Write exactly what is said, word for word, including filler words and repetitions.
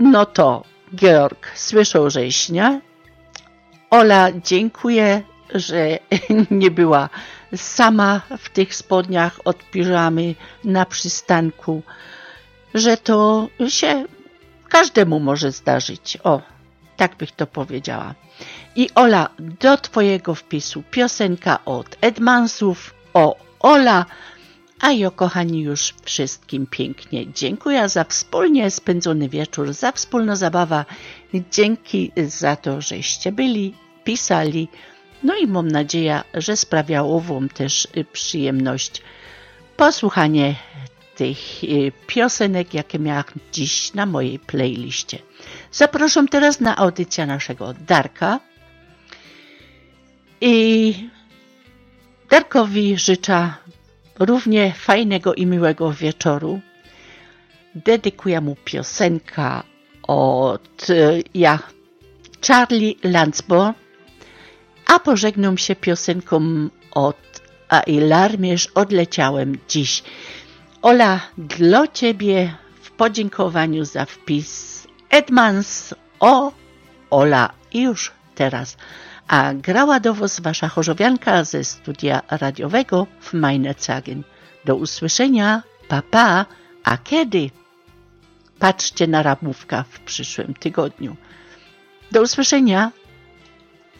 No to Georg słyszał rzeźnia. Ola dziękuję, że nie była sama w tych spodniach od piżamy na przystanku, że to się każdemu może zdarzyć. O, tak bych to powiedziała. I Ola, do twojego wpisu piosenka od Edmansów o Ola, a ja, kochani, już wszystkim pięknie dziękuję za wspólnie spędzony wieczór, za wspólną zabawę. Dzięki za to, żeście byli, pisali. No i mam nadzieję, że sprawiało wam też przyjemność posłuchanie tych piosenek, jakie miałam dziś na mojej playliście. Zapraszam teraz na audycję naszego Darka. I Darkowi życzę równie fajnego i miłego wieczoru. Dedykuję mu piosenkę od ja, Charlie Lansbourne, a pożegnam się piosenką od A i larmierz odleciałem dziś. Ola, dla ciebie w podziękowaniu za wpis Edmans o Ola i już teraz. A grała do was wasza chorzowianka ze studia radiowego w Meinerzhagen. Do usłyszenia, pa pa, a kiedy? Patrzcie na ramówka w przyszłym tygodniu. Do usłyszenia.